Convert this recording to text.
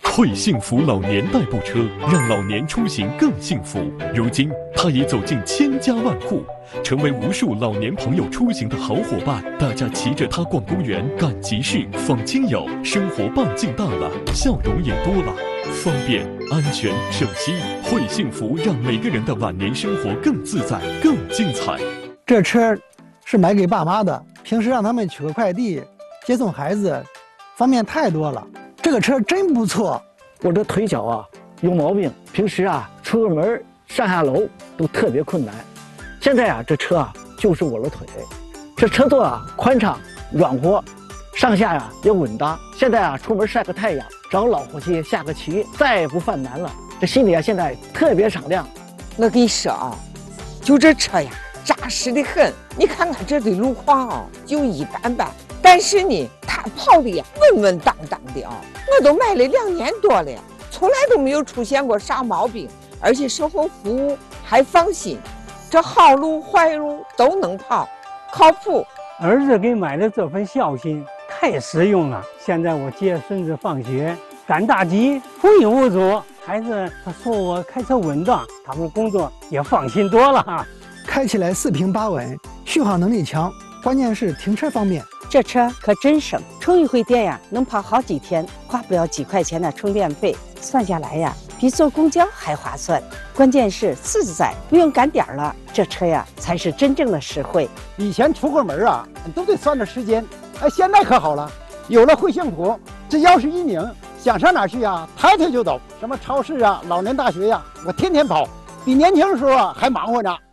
会幸福老年代步车，让老年出行更幸福。如今，它已走进千家万户，成为无数老年朋友出行的好伙伴。大家骑着它逛公园、赶集市、访亲友，生活半径大了，笑容也多了。方便、安全、省心，会幸福让每个人的晚年生活更自在、更精彩。 这车是买给爸妈的，平时让他们取个快递、接送孩子，方便太多了。这个车真不错。 我这腿脚啊有毛病，平时啊出个门上下楼都特别困难。现在啊这车啊就是我的腿，这车座啊宽敞软和，上下呀也稳当。现在啊出门晒个太阳，找老伙计下个棋，再也不犯难了。这心里啊现在特别敞亮。 我跟你说啊，就这车呀扎实的很。你看看这的路况啊就一般般，但是呢它跑的呀稳稳当当的啊。我都买了2年多了，从来都没有出现过啥毛病，而且售后服务还放心，这好路坏路都能跑，靠谱。 儿子给买的这份孝心太实用了。现在我接孙子放学，赶大集无影无阻，孩子他说我开车稳当，他们工作也放心多了。 开起来4平8稳，续航能力强，关键是停车方便。 这车可真省，充一回电呀，能跑好几天，花不了几块钱的充电费，算下来呀，比坐公交还划算。关键是自在，不用赶点了，这车呀才是真正的实惠。 以前出个门啊，都得算着时间，现在可好了，有了会幸福，只要是一拧，想上哪去啊，抬腿就走。什么超市啊、老年大学呀，我天天跑，比年轻的时候啊还忙活呢。